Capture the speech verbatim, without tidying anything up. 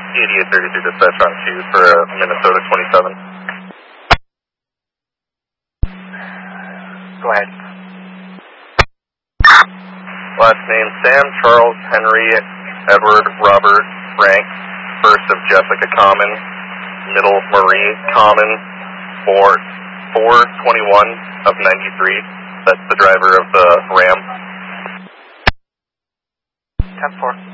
eighty-eight thirty-two dispatch on two for uh, Minnesota twenty-seven. Go ahead. Last name Sam Charles Henry Edward Robert Frank. First of Jessica Common. Middle Marie Common. Four four twenty-one of ninety-three. That's the driver of the Ram. ten four.